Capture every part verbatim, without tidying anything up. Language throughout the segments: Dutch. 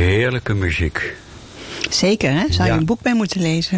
Heerlijke muziek. Zeker, hè? Zou je ja. een boek bij moeten lezen.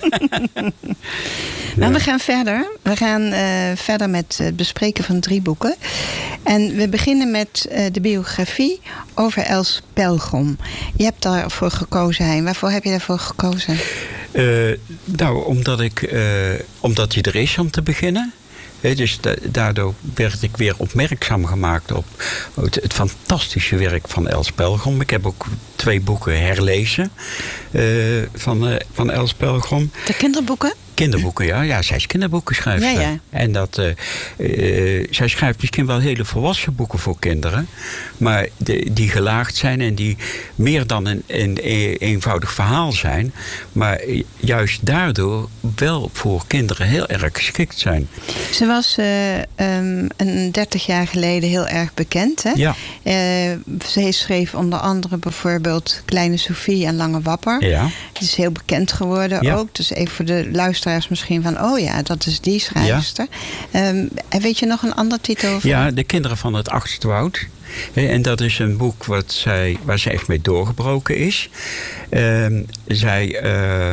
Nou, we gaan verder. We gaan uh, verder met het bespreken van drie boeken. En we beginnen met uh, de biografie over Els Pelgrom. Je hebt daarvoor gekozen, Hein. Waarvoor heb je daarvoor gekozen? Uh, nou, omdat, ik, uh, omdat hij er is om te beginnen. He, dus da- daardoor werd ik weer opmerkzaam gemaakt op het, het fantastische werk van Els Pelgrom. Ik heb ook twee boeken herlezen uh, van, uh, van Els Pelgrom. De kinderboeken? Kinderboeken, ja. Ja, zij is kinderboekenschrijfster. Ja, ja. En dat, uh, uh, zij schrijft misschien wel hele volwassen boeken voor kinderen. Maar de, die gelaagd zijn en die meer dan een, een, een eenvoudig verhaal zijn. Maar juist daardoor wel voor kinderen heel erg geschikt zijn. Ze was uh, um, een dertig jaar geleden heel erg bekend, hè? Ja. Uh, ze schreef onder andere bijvoorbeeld Kleine Sophie en Lange Wapper. Ja. Het is heel bekend geworden ja. ook. Dus even voor de luisteraars misschien van... oh ja, dat is die schrijfster. Ja. Um, en weet je nog een ander titel? Van? Ja, De Kinderen van het Achtste Woud. En dat is een boek wat zij, waar zij echt mee doorgebroken is. Um, zij uh,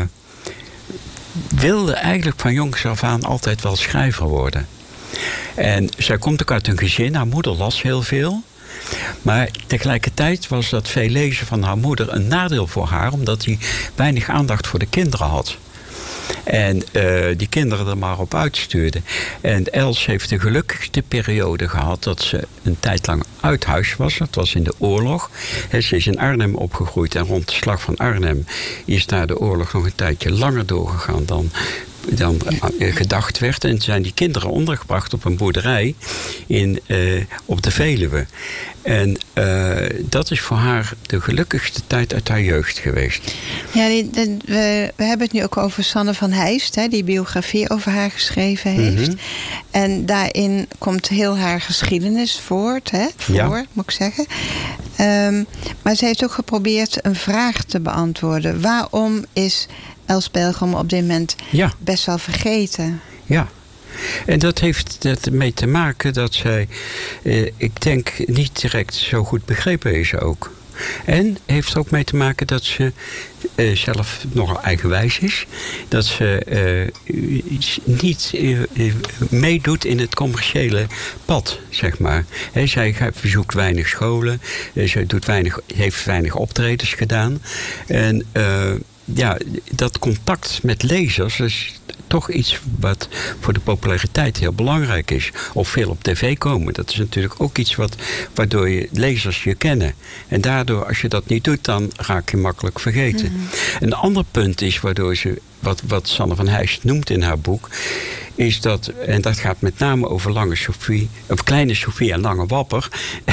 wilde eigenlijk van jongs af aan altijd wel schrijver worden. En zij komt ook uit een gezin. Haar moeder las heel veel. Maar tegelijkertijd was dat veel lezen van haar moeder een nadeel voor haar, omdat hij weinig aandacht voor de kinderen had. En uh, die kinderen er maar op uitstuurden. En Els heeft de gelukkigste periode gehad dat ze een tijd lang uit huis was. Dat was in de oorlog. He, ze is in Arnhem opgegroeid en rond de slag van Arnhem is daar de oorlog nog een tijdje langer doorgegaan dan... dan uh, gedacht werd. En zijn die kinderen ondergebracht op een boerderij in, uh, op de Veluwe. En uh, dat is voor haar de gelukkigste tijd uit haar jeugd geweest. Ja, die, de, we, we hebben het nu ook over Sanne van Heist, hè, die biografie over haar geschreven heeft. Mm-hmm. En daarin komt heel haar geschiedenis voort, hè, voor, ja. moet ik zeggen. Um, maar ze heeft ook geprobeerd een vraag te beantwoorden. Waarom is Els Pelgrom op dit moment ja. best wel vergeten? Ja. En dat heeft ermee te maken dat zij, eh, ik denk, niet direct zo goed begrepen is ook. En heeft er ook mee te maken dat ze uh, zelf nogal eigenwijs is. Dat ze uh, niet uh, meedoet in het commerciële pad, zeg maar. He, zij bezoekt weinig scholen. Uh, ze doet weinig, heeft weinig optredens gedaan. En uh, ja, dat contact met lezers is toch iets wat voor de populariteit heel belangrijk is. Of veel op tv komen. Dat is natuurlijk ook iets wat, waardoor je lezers je kennen. En daardoor, als je dat niet doet, dan raak je makkelijk vergeten. Mm-hmm. Een ander punt is waardoor ze, wat, wat Sanne van Heist noemt in haar boek, is dat, en dat gaat met name over Lange Sophie, of Kleine Sophie en Lange Wapper.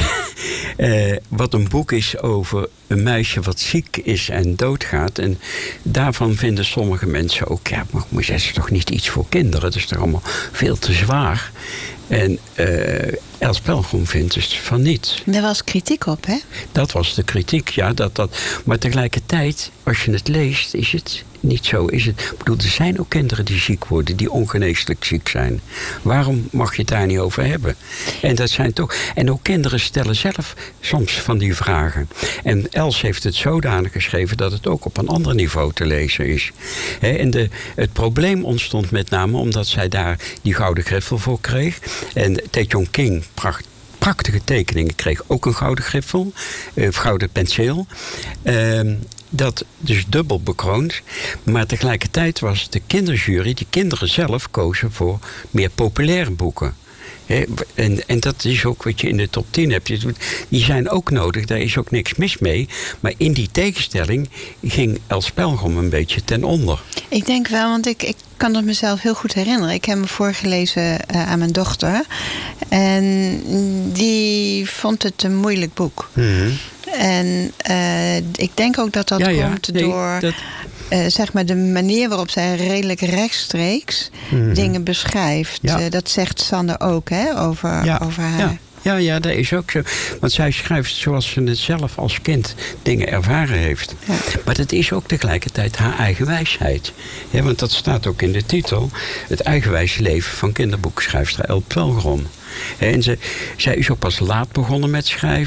Uh, wat een boek is over een meisje wat ziek is en doodgaat. En daarvan vinden sommige mensen ook, ja, maar dat is toch niet iets voor kinderen? Dat is toch allemaal veel te zwaar? En uh, Els Pelgrom vindt dus van niet. Daar was kritiek op, hè? Dat was de kritiek, ja. Dat, dat, maar tegelijkertijd, als je het leest, is het niet zo. Is het, ik bedoel, er zijn ook kinderen die ziek worden, die ongeneeslijk ziek zijn. Waarom mag je het daar niet over hebben? En dat zijn toch. En ook kinderen stellen zelf soms van die vragen. En Els heeft het zodanig geschreven dat het ook op een ander niveau te lezen is. He, en de, het probleem ontstond met name omdat zij daar die Gouden Griffel voor kreeg. En Tae-Jong King, pracht, prachtige tekeningen, kreeg ook een Gouden Griffel. Uh, Gouden Penseel. Uh, Dat dus dubbel bekroond. Maar tegelijkertijd was de kinderjury, die kinderen zelf kozen voor meer populaire boeken. He, en, en dat is ook wat je in de top tien hebt. Die zijn ook nodig, daar is ook niks mis mee. Maar in die tegenstelling ging Els Pelgrom een beetje ten onder. Ik denk wel, want ik, ik kan het mezelf heel goed herinneren. Ik heb me voorgelezen uh, aan mijn dochter. En die vond het een moeilijk boek. Mm-hmm. En uh, ik denk ook dat dat ja, ja. komt nee, door dat... uh, zeg maar de manier waarop zij redelijk rechtstreeks mm-hmm. dingen beschrijft. Ja. Uh, dat zegt Sanne ook, hè, over, ja. over haar. Ja. Ja, ja, dat is ook zo. Want zij schrijft zoals ze het zelf als kind dingen ervaren heeft. Ja. Maar dat is ook tegelijkertijd haar eigen wijsheid. Ja, want dat staat ook in de titel. Het eigenwijze leven van kinderboekschrijfster Els Pelgrom. En ze, zij is ook pas laat begonnen met schrijven.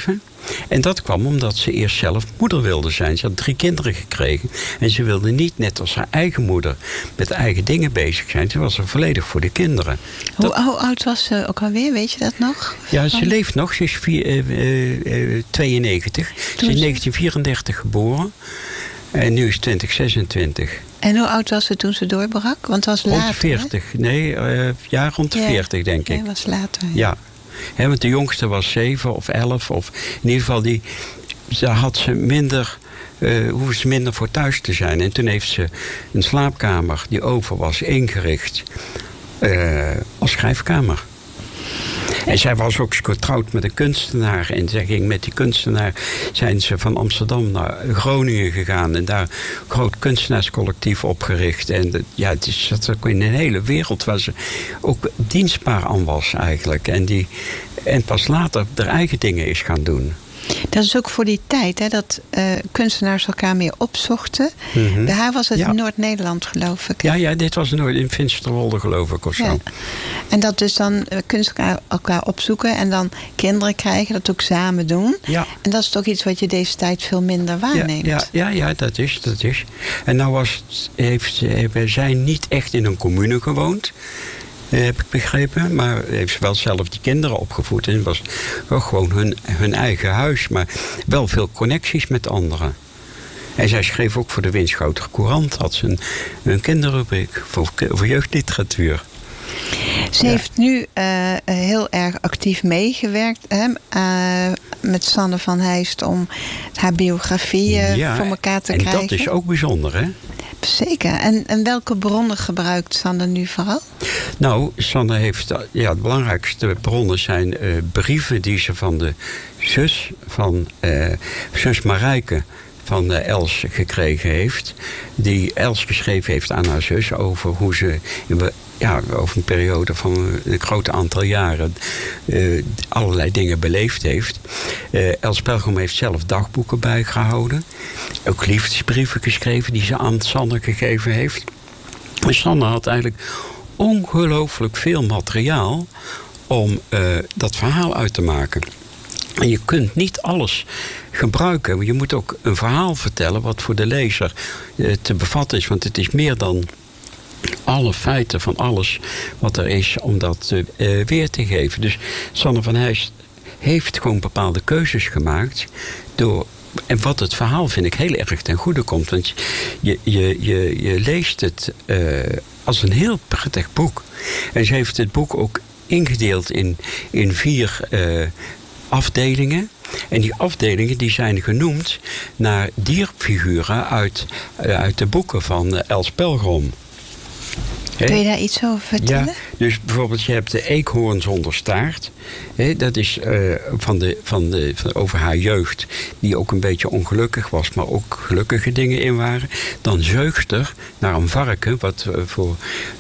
En dat kwam omdat ze eerst zelf moeder wilde zijn. Ze had drie kinderen gekregen. En ze wilde niet, net als haar eigen moeder, met eigen dingen bezig zijn. Ze was er volledig voor de kinderen. Hoe, dat... hoe oud was ze ook alweer? Weet je dat nog? Ja, ze leeft nog. Ze is vier, uh, uh, tweeënnegentig. Toen ze is in negentien vierendertig geboren. En nu is twintig zesentwintig. En hoe oud was ze toen ze doorbrak? Want het was later. Rond veertig. Hè? Nee, uh, ja, rond de ja, veertig, denk ik. Ja, was later. Ja. ja. He, want de jongste was zeven of elf. Of in ieder geval, die, daar had ze minder, uh, hoefde ze minder voor thuis te zijn. En toen heeft ze een slaapkamer die over was ingericht uh, als schrijfkamer. En zij was ook getrouwd met een kunstenaar. En zij ging met die kunstenaar, zijn ze van Amsterdam naar Groningen gegaan. En daar een groot kunstenaarscollectief opgericht. En ja, het is dat ook in een hele wereld waar ze ook dienstbaar aan was eigenlijk. En, die, en pas later haar eigen dingen is gaan doen. Dat is ook voor die tijd, hè, dat uh, kunstenaars elkaar meer opzochten. Mm-hmm. Bij haar was het ja. Noord-Nederland, geloof ik. Ja, ja, dit was Noord in Finsterwolde, geloof ik, of zo. Ja. En dat dus dan uh, kunstenaars elkaar opzoeken en dan kinderen krijgen, dat ook samen doen. Ja. En dat is toch iets wat je deze tijd veel minder waarneemt. Ja, ja, ja, ja dat is, dat is. En nou was, heeft, hebben zij niet echt in een commune gewoond. Heb ik begrepen. Maar heeft ze wel zelf die kinderen opgevoed. En het was wel gewoon hun, hun eigen huis. Maar wel veel connecties met anderen. En zij schreef ook voor de Winschoter Courant. Had ze een, een kinderrubriek voor, voor jeugdliteratuur. Ze ja. heeft nu uh, heel erg actief meegewerkt hè, uh, met Sanne van Heijst om haar biografie uh, ja, voor elkaar te en krijgen. En dat is ook bijzonder, hè? Zeker. En, en welke bronnen gebruikt Sanne nu vooral? Nou, Sanne heeft... Ja, de belangrijkste bronnen zijn uh, brieven die ze van de zus van uh, zus Marijke van uh, Els gekregen heeft. Die Els geschreven heeft aan haar zus over hoe ze... Ja, over een periode van een groot aantal jaren uh, allerlei dingen beleefd heeft. Uh, Els Pelgrom heeft zelf dagboeken bijgehouden. Ook liefdesbrieven geschreven die ze aan Sanne gegeven heeft. En Sanne had eigenlijk ongelooflijk veel materiaal om uh, dat verhaal uit te maken. En je kunt niet alles gebruiken. Je moet ook een verhaal vertellen wat voor de lezer uh, te bevatten is. Want het is meer dan alle feiten van alles wat er is om dat uh, weer te geven. Dus Sanne van Heijst heeft gewoon bepaalde keuzes gemaakt. Door, en wat het verhaal vind ik heel erg ten goede komt. Want je, je, je, je leest het uh, als een heel prettig boek. En ze heeft het boek ook ingedeeld in, in vier uh, afdelingen. En die afdelingen die zijn genoemd naar dierfiguren uit, uh, uit de boeken van uh, Els Pelgrom. He? Kun je daar iets over vertellen? Ja, dus bijvoorbeeld je hebt de eekhoorn zonder staart. He, dat is uh, van de, van de, van, over haar jeugd. Die ook een beetje ongelukkig was. Maar ook gelukkige dingen in waren. Dan Zeugster naar een varken. Wat uh, voor...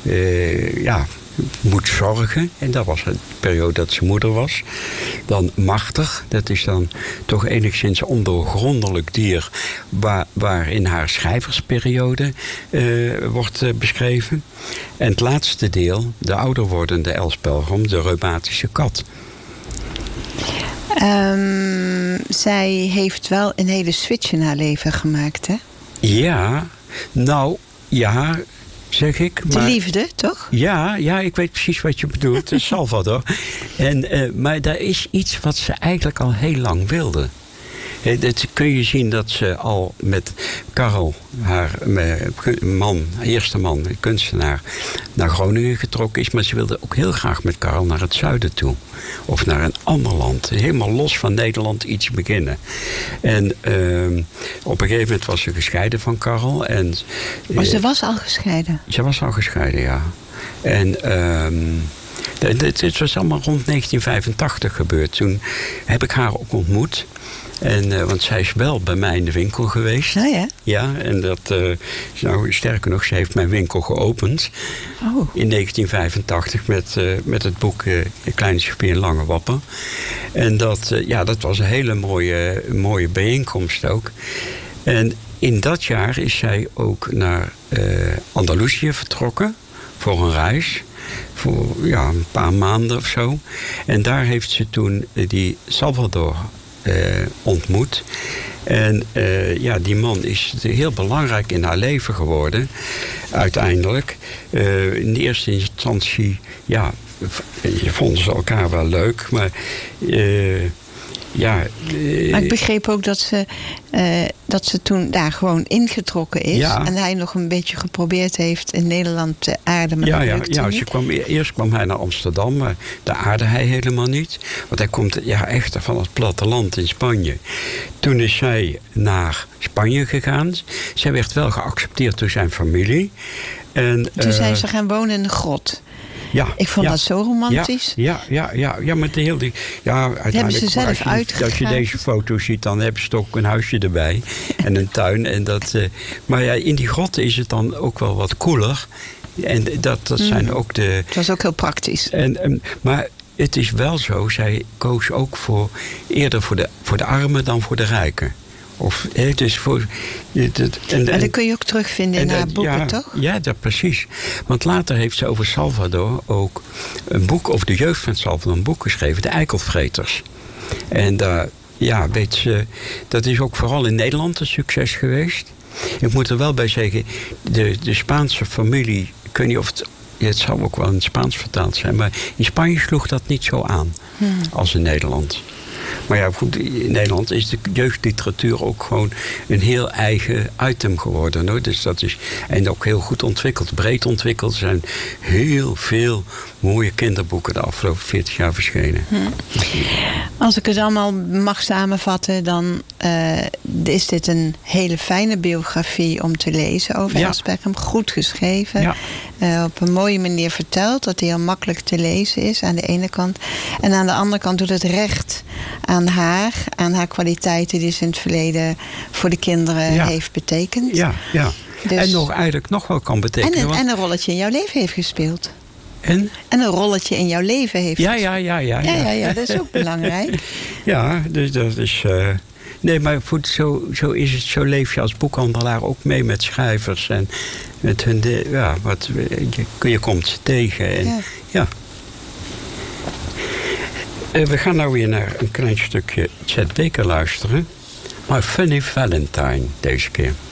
Uh, ja... moet zorgen. En dat was de periode dat ze moeder was. Dan Marter. Dat is dan toch enigszins ondoorgrondelijk dier. Waar, waar in haar schrijversperiode uh, wordt uh, beschreven. En het laatste deel, de ouder wordende Els Pelgrom, de reumatische kat. Um, zij heeft wel een hele switch in haar leven gemaakt, hè? Ja, nou, ja... zeg ik. De maar, liefde, toch? Ja, ja, ik weet precies wat je bedoelt. Salvador. En, uh, maar daar is iets wat ze eigenlijk al heel lang wilde. He, dat kun je zien dat ze al met Karel, haar man, haar eerste man, kunstenaar, naar Groningen getrokken is. Maar ze wilde ook heel graag met Karel naar het zuiden toe. Of naar een ander land. Helemaal los van Nederland iets beginnen. En uh, op een gegeven moment was ze gescheiden van Karel. En, uh, maar ze was al gescheiden? Ze was al gescheiden, ja. En... Uh, het was allemaal rond negentien vijfentachtig gebeurd. Toen heb ik haar ook ontmoet. En, uh, want zij is wel bij mij in de winkel geweest. Ja, ja. Ja, en dat, uh, nou, sterker nog, ze heeft mijn winkel geopend. Oh. In negentien vijfentachtig met, uh, met het boek uh, Kleine Sophie en Lange Wappen. En dat, uh, ja, dat was een hele mooie, mooie bijeenkomst ook. En in dat jaar is zij ook naar uh, Andalusië vertrokken voor een reis. Voor ja, een paar maanden of zo. En daar heeft ze toen uh, die Salvador uh, ontmoet. En uh, ja, die man is heel belangrijk in haar leven geworden. Uiteindelijk. Uh, in de eerste instantie, ja, vonden ze elkaar wel leuk. Maar uh, ja... Uh, maar ik begreep ook dat ze, uh, dat ze toen daar gewoon ingetrokken is. Ja. En hij nog een beetje geprobeerd heeft in Nederland te aarden. Maar ja, ja, ja ze kwam, eerst kwam hij naar Amsterdam, maar daar aardde hij helemaal niet. Want hij komt ja, echt van het platteland in Spanje. Toen is zij naar Spanje gegaan. Zij werd wel geaccepteerd door zijn familie. En, toen uh, zijn ze gaan wonen in de grot. Ja, ik vond ja, dat zo romantisch. Ja, ja, ja, ja, ja met de hele. Ja, uiteindelijk, hebben ze zelf als je, uitgegaan. Als je deze foto ziet, dan hebben ze toch ook een huisje erbij en een tuin. En dat, uh, maar ja, in die grotten is het dan ook wel wat koeler. En dat, dat zijn mm. ook de. Het was ook heel praktisch. En, um, maar het is wel zo, zij koos ook voor eerder voor de, voor de armen dan voor de rijken. Of, he, dus voor, het, het, en, maar dat kun je ook terugvinden in haar boeken, ja, toch? Ja, dat precies. Want later heeft ze over Salvador ook een boek over de jeugd van Salvador, een boek geschreven, De Eikelvreters. En daar, ja, weet ze, dat is ook vooral in Nederland een succes geweest. Ik moet er wel bij zeggen, de, de Spaanse familie, ik weet niet of het, het zou ook wel in het Spaans vertaald zijn, maar in Spanje sloeg dat niet zo aan hmm. als in Nederland. Maar ja, goed, in Nederland is de jeugdliteratuur ook gewoon een heel eigen item geworden. Hoor. Dus dat is, en ook heel goed ontwikkeld, breed ontwikkeld. Er zijn heel veel mooie kinderboeken de afgelopen veertig jaar verschenen. Hm. Als ik het allemaal mag samenvatten, dan uh, is dit een hele fijne biografie om te lezen over ja. Els Beckham. Goed geschreven. Ja. Uh, op een mooie manier verteld, dat die heel makkelijk te lezen is aan de ene kant. En aan de andere kant doet het recht aan haar, aan haar kwaliteiten die ze in het verleden voor de kinderen ja. heeft betekend. Ja, ja. Dus, en nog eigenlijk nog wel kan betekenen. En een, want... en een rolletje in jouw leven heeft gespeeld. En? En een rolletje in jouw leven heeft ja, gespeeld. Ja, ja, ja. Ja, ja, ja, ja, dat is ook belangrijk. Ja, dus dat is... Uh... Nee, maar goed, zo, zo is het. Zo leef je als boekhandelaar ook mee met schrijvers. En met hun... De, ja, wat, je, je komt ze tegen. En, ja. ja. Uh, we gaan nou weer naar een klein stukje Chet Baker luisteren. My Funny Valentine deze keer.